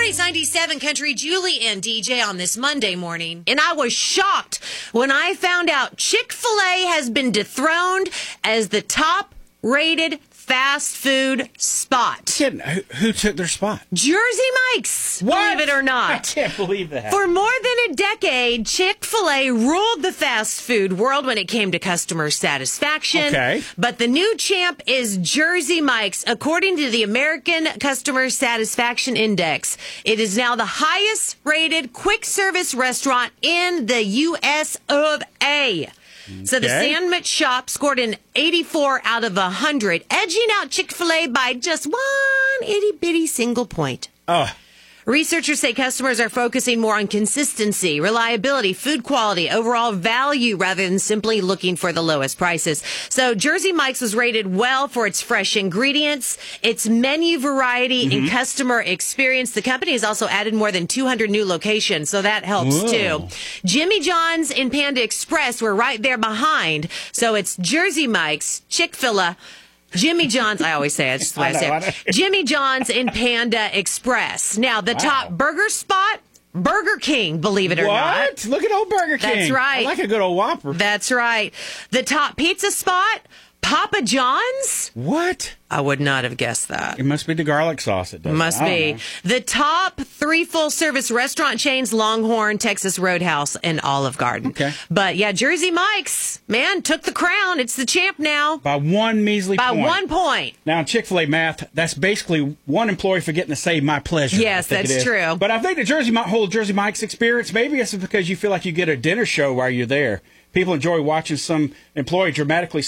morning, 97 Country, Julie and DJ on this Monday morning. And I was shocked when I found out Chick-fil-A has been dethroned as the top-rated fast food spot. Kidding. Who took their spot? Jersey Mike's, What? believe it or I not. can't believe that. For more than a decade, Chick-fil-A ruled the fast food world when it came to customer satisfaction. Okay. But the new champ is Jersey Mike's. According to the American Customer Satisfaction Index, it is now the highest rated quick service restaurant in the U.S. of A. So the Okay. sandwich shop scored an 84 out of 100, edging out Chick-fil-A by just one itty-bitty single point. Oh, Researchers say customers are focusing more on consistency, reliability, food quality, overall value, rather than simply looking for the lowest prices. So Jersey Mike's was rated well for its fresh ingredients, its menu variety, and customer experience. The company has also added more than 200 new locations, so that helps too. Jimmy John's and Panda Express were right there behind. So it's Jersey Mike's, Chick-fil-A, Jimmy John's, I always say it, that's what I say. Jimmy John's and Panda Express. Now, the top burger spot, Burger King, believe it or not. what? Look at old Burger King. That's right. I like a good old Whopper. That's right. The top pizza spot, Papa John's. What? I would not have guessed that. It must be the garlic sauce. It does. Must I don't be. know. The top 3 full-service restaurant chains, Longhorn, Texas Roadhouse, and Olive Garden. Okay. But, yeah, Jersey Mike's, man, took the crown. It's the champ now. By one measly By point. 1 point. Now, in Chick-fil-A math, that's basically one employee forgetting to say my pleasure. Yes, I think that's it is. true. But I think the whole Jersey Mike's experience, maybe it's because you feel like you get a dinner show while you're there. People enjoy watching some employee dramatically